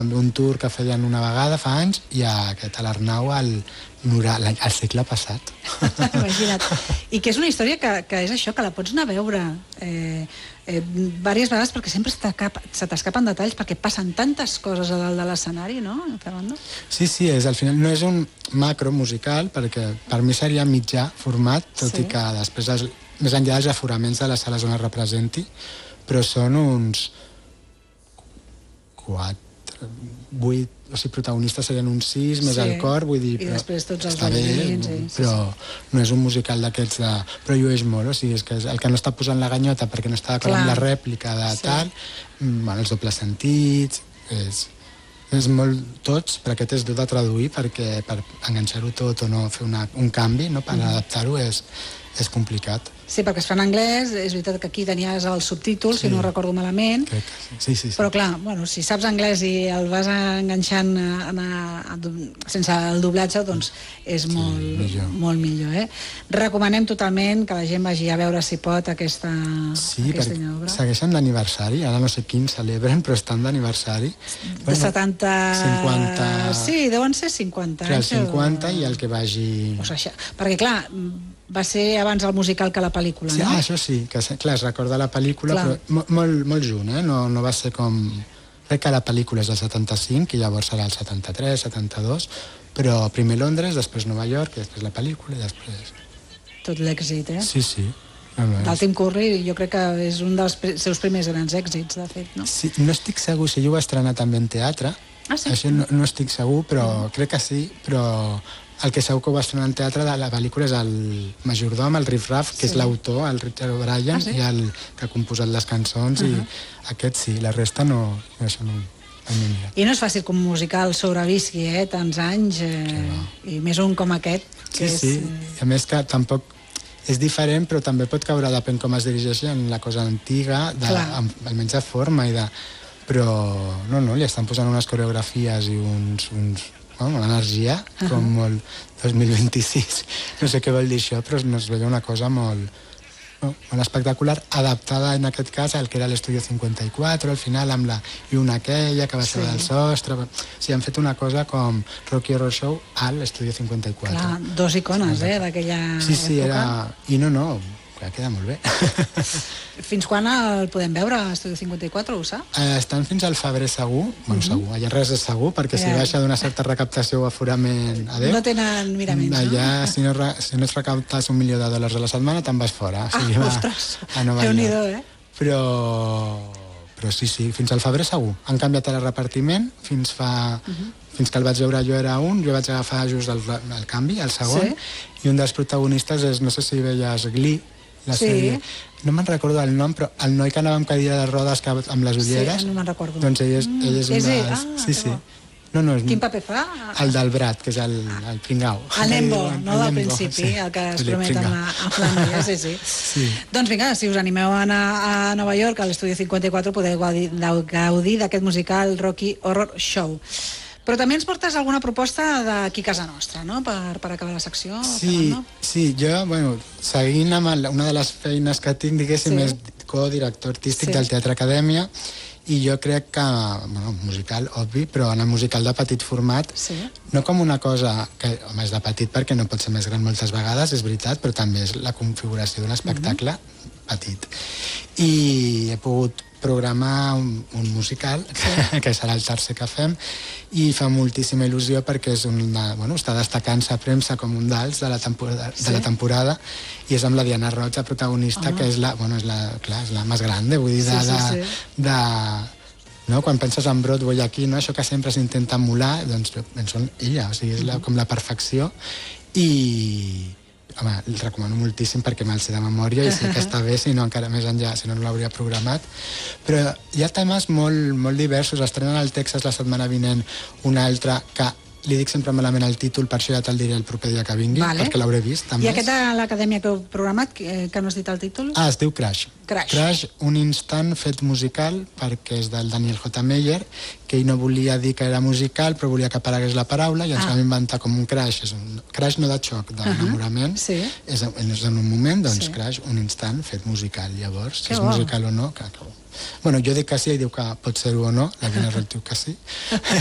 un tour que feien una vegada fa anys i aquest a l'Arnau al segle passat. Imagina't. I que és una història que és això, que la pots anar a veure diverses vegades perquè sempre se t'escapen detalls perquè passen tantes coses a dalt de l'escenari, no, Fernando? Sí, al final no és un macro musical perquè per mi seria mitjà format, tot i que després, més enllà dels aforaments de les sales on es representi, però són uns 4, 8, o sigui, protagonistes serien uns 6, més el cor, vull dir... I després tots els ballarins, però no és un musical d'aquests de... Però llueix molt, o sigui, és que el que no està posant la ganyota perquè no està d'acord amb la rèplica de tal, els dobles sentits, és molt tots, però aquest és dur de traduir perquè per enganxar-ho tot o no fer un canvi, no, per adaptar-ho és complicat. Sí, perquè es fa en anglès, és veritat que aquí tenies els subtítols, si no recordo malament, sí. Però clar, si saps anglès i el vas enganxant sense el doblatge, doncs és molt millor. Recomanem totalment que la gent vagi a veure si pot aquesta obra. Sí, perquè segueixen d'aniversari, ara no sé quin celebren, però estan d'aniversari. De 70... 50... Sí, deuen ser 50 anys. Clar, 50 i el que vagi... Perquè clar, va ser abans el musical que la pel·lícula, no? Això sí, que clar, es recorda la pel·lícula, però molt junt, no va ser com... Crec que la pel·lícula és del 75 i llavors serà el 73, 72, però primer Londres, després Nova York, i després la pel·lícula, i després... Tot l'èxit, Sí. Del Tim Curry jo crec que és un dels seus primers grans èxits, de fet, no? Sí, no estic segur si ell ho va estrenar també en teatre. Sí? Això no estic segur, però crec que sí, però... El que segur que ho va estrenar en teatre de la pel·lícula és el majordom, el Riff Raff, que és l'autor, el Richard O'Brien, i el que ha composat les cançons, i aquest sí, la resta no, això no. I no és fàcil que un musical sobrevisqui, tants anys, i més un com aquest. Sí, a més que tampoc és diferent, però també pot caure, depèn com es dirigeixi, en la cosa antiga, almenys de forma, però no, li estan posant unes coreografies i l'energia, com molt 2026. No sé què vol dir això, però es veia una cosa molt espectacular, adaptada en aquest cas al que era l'Estudio 54, al final amb la lluna aquella que va ser del sostre. O sigui, han fet una cosa com Rocky Horror Show a l'Estudio 54. Clar, dos icones, d'aquella època. Sí, era... I no, queda molt bé. Fins quan el podem veure, a Estudio 54, ho saps? Estan fins al febrer segur, segur, allà res és segur, perquè si baixa d'una certa recaptació o aforament, adéu. No tenen miraments, allà, si no es recaptes $1 milió a la setmana, te'n vas fora. Ostres, Déu-n'hi-do, Però sí, fins al febrer segur. Han canviat el repartiment, fins que el vaig veure jo era jo vaig agafar just el canvi, el segon, i un dels protagonistes és, no sé si veies Glee, la sèrie. No me'n recordo el nom, però el noi que anava amb cadira de rodes amb les ulleres... Sí, no me'n recordo. Doncs ell és un dels... Sí. Quin paper fa? El del Brad, que és el pringau. El Nembo, no del principi, el que es promet amb la noia, sí. Doncs vinga, si us animeu a anar a Nova York, a l'Estudio 54, podeu gaudir d'aquest musical Rocky Horror Show. Però també ens portes alguna proposta d'aquí a casa nostra, no?, per acabar la secció. Sí, jo, seguint amb una de les feines que tinc, diguéssim, és co-director artístic del Teatre Acadèmia, i jo crec que, musical, obvi, però en el musical de petit format, no com una cosa que, home, és de petit perquè no pot ser més gran moltes vegades, és veritat, però també és la configuració d'un espectacle petit. I he pogut programar un musical, que serà el tercer que fem, i fa moltíssima il·lusió perquè és està destacant-se a premsa com un dels de la temporada, i és amb la Diana Roig, la protagonista, que és la més gran, vull dir, quan penses en Broadway aquí, això que sempre s'intenta emular, doncs penso en ella, o sigui, és com la perfecció, i home, el recomano moltíssim perquè me'l sé de memòria i sé que està bé, si no encara més enllà, si no l'hauria programat. Però hi ha temes molt diversos. Estrenen al Texas la setmana vinent un altre que li dic sempre malament el títol, per això ja te'l diré el proper dia que vingui, perquè l'hauré vist. I aquest a l'acadèmia que heu programat, que no has dit el títol? Es diu Crash. Crash, un instant fet musical, perquè és del Daniel J. Meyer, que ell no volia dir que era musical, però volia que aparegués la paraula, i ens vam inventar com un crash. És un crash no de xoc, d'enamorament. És en un moment, doncs Crash, un instant fet musical. Llavors, si és musical o no, que... Bueno, jo dic que sí, ell diu que pot ser-ho o no, la Guinness diu que sí.